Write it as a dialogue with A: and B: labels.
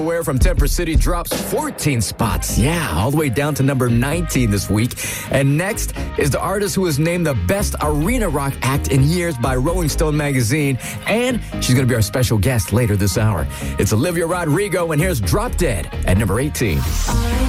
A: Where from Temper City drops 14 spots. Yeah, all the way down to number 19 this week. And next is the artist who was named the best arena rock act in years by Rolling Stone magazine. And she's going to be our special guest later this hour. It's Olivia Rodrigo, and here's Drop Dead at number 18.